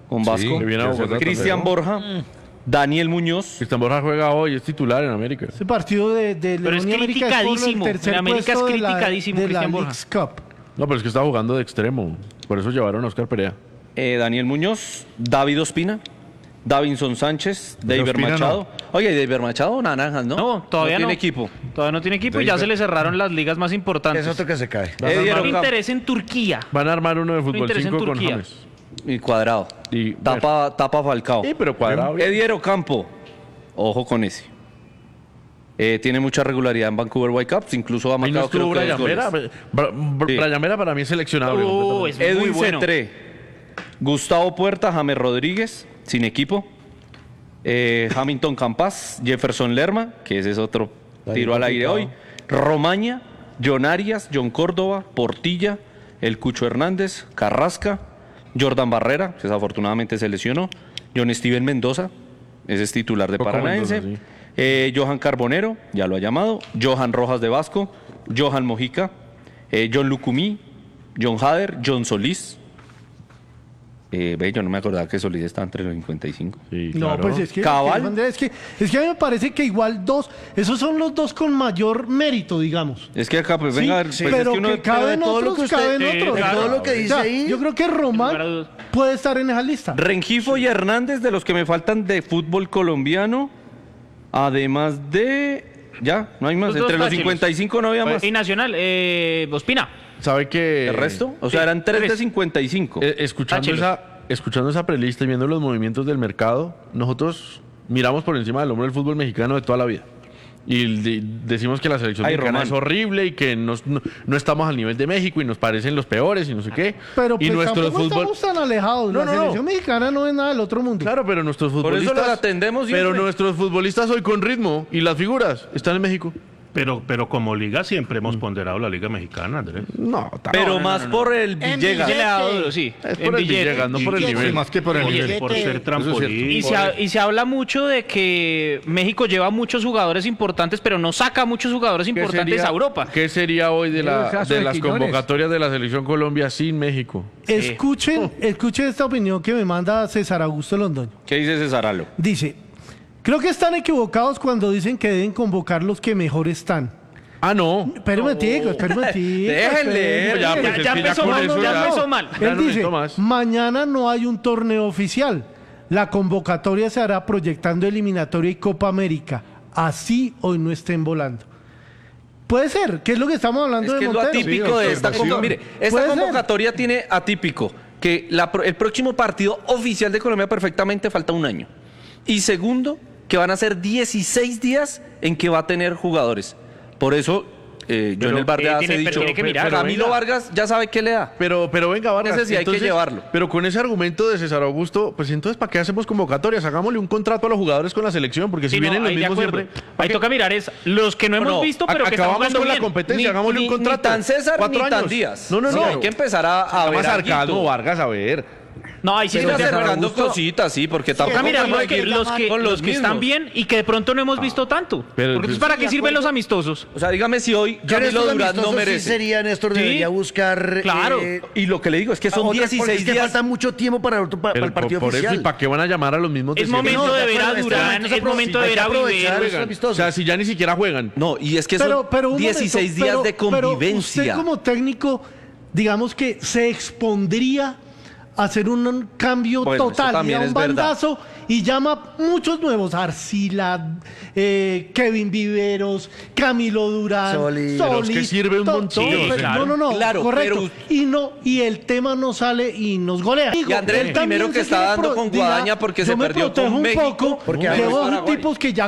con Vasco. Sí, viene a Bogotá Cristian también, Borja, Daniel Muñoz. Cristian Borja juega hoy, es titular en América. Ese partido de Pero es León y América es por el criticadísimo. tercer En América es puesto de la- criticadísimo de la Cristian Borja. Leagues Cup. No, pero es que está jugando de extremo. Por eso llevaron a Oscar Perea. Daniel Muñoz, David Ospina, Davinson Sánchez, David Ospina Machado. Oye, David Machado, naranjas, ¿no? No, todavía no. tiene equipo. Todavía no tiene equipo y ya se le cerraron las ligas más importantes. Es otro que se cae. Ediero Tiene Campo interés en Turquía. Van a armar uno de fútbol interés en 5 con Turquía. James. y Cuadrado. Y, Tapa Falcao. Sí, pero Cuadrado. bien. Ediero Campo, ojo con ese. Tiene mucha regularidad en Vancouver Whitecaps, incluso ha Ahí no marcado estuvo creo que 2 Brian Vera. goles. Sí. Brian Vera para mí es seleccionable. completamente. Es muy Edwin bueno. Cetré, Gustavo Puerta, James Rodríguez, sin equipo. Hamilton Campas, Jefferson Lerma, que ese es otro tiro al aire hoy. Romaña, John Arias, John Córdoba, Portilla, el Cucho Hernández, Carrasca, Jordan Barrera, que desafortunadamente se lesionó. John Steven Mendoza, ese es titular de Poco Paranaense. Mendoza, Johan Carbonero, ya lo ha llamado. Johan Rojas de Vasco, Johan Mojica, John Lucumí, John Hader, John Solís. Yo no me acordaba que Solís estaba entre los 55. Sí, No, claro. pues es que, Cabal. es que a mí me parece que igual esos son los dos con mayor mérito, digamos. Es que acá, pues venga, Sí, pues, pero es que uno que caben todo lo otros, que usted- caben otros. de todo lo que dice ahí- Yo creo que Sin lugar a Román dudas. puede estar en esa lista. Rengifo y Hernández, de los que me faltan de fútbol colombiano, además de... Ya, no hay más. Los dos Entre los fáciles. 55 no había más. Y Nacional, Ospina. ¿Sabe que ¿El resto? O sea, sí, eran 3 de 3. 55. escuchando Táchelos. escuchando esa prelista y viendo los movimientos del mercado, nosotros miramos por encima del hombro del fútbol mexicano de toda la vida. Y decimos que la selección Ay, mexicana Román. es horrible y que no estamos al nivel de México y nos parecen los peores y no sé qué. Pero y pues nuestro tampoco fútbol... estamos tan alejados. No, la no, no. selección mexicana no es nada del otro mundo. Claro, pero nuestros Por eso futbolistas... los atendemos siempre. Pero nuestros futbolistas hoy con ritmo y las figuras están en México. Pero como liga siempre hemos ponderado la liga mexicana, Andrés. No, Pero más por el En Villegas. Se le ha dado duro, sí. es en por el billete. Villegas, no por el Sí, nivel. más que por el nivel. Por ser trampolín. Y se habla mucho de que México lleva muchos jugadores importantes, pero no saca muchos jugadores ¿Qué importantes sería- a Europa. ¿Qué sería hoy de, El caso de de las Quiñones. convocatorias de la selección Colombia sin México? Escuchen esta opinión que me manda César Augusto Londoño. ¿Qué dice César Alo? Dice, creo que están equivocados cuando dicen que deben convocar los que mejor están. Ah, no. Espérame, tico. Déjenle, pues Ya, es que ya empezó con mal, eso ya empezó mal. Ya Él no dice, necesito más. mañana no hay un torneo oficial. La convocatoria se hará proyectando eliminatoria y Copa América. Así hoy no estén volando. Puede ser, que es lo que estamos hablando Es de que es lo Montero. atípico de esta observación. convocatoria. Mire, esta Puede ser. convocatoria tiene atípico que el próximo partido oficial de Colombia perfectamente falta un año. Y segundo, que van a ser 16 días en que va a tener jugadores. Por eso, yo en el bar de As he pero dicho, tiene que mirar. Camilo venga. Vargas ya sabe qué le da. Pero venga, Vargas. Ese sí hay que llevarlo. Pero con ese argumento de César Augusto, pues entonces, ¿para qué hacemos convocatorias? Hagámosle un contrato a los jugadores con la selección, porque si Sí, no, vienen los ahí de mismos acuerdo. siempre... Ahí toca mirar es los que no hemos No, visto, pero que están acabamos jugando con la bien. competencia, hagámosle un Ni contrato. tan César 4 ni tan años. Díaz. No. Sí, hay que empezar a ver Más alguito. sarcasmo, Vargas, a ver. No, ahí sí Ir estoy de acuerdo. acercando cositas, sí, porque tampoco Toca mirar podemos los que, seguir los que, con los que están mismos. bien y que de pronto no hemos visto tanto. Pero- Porque entonces, ¿para qué sirven los amistosos? O sea, dígame si hoy Yo en Camilo estos Durán no amistosos sí merece. sería, Néstor, Sí. debería buscar... Claro. Y lo que le digo es que son otras, porque 16 es que días. falta mucho tiempo para Pero el partido por eso, oficial. ¿y para qué van a llamar a los mismos de Es siempre? momento de de ver a acuerdo, Durán, este es momento de hay ver que a aprovechar Viver. esos amistosos. O sea, si ya ni siquiera juegan. No, y es que son Pero un 16 momento, días de pero convivencia. usted como técnico, digamos que se expondría a hacer un cambio Bueno, eso total, y también da un es verdad. bandazo y llama muchos nuevos, Arcila, Kevin Viveros, Camilo Durán, Solís. Pero es que sirve un montón. Sí, pero- claro. No, Claro, correcto. Y el tema no sale y nos golea. Y Andrés, Él el también primero que se está quiere dando con diga, guadaña porque yo se me perdió protejo con un México, poco, porque llevo Paraguay. tipos que ya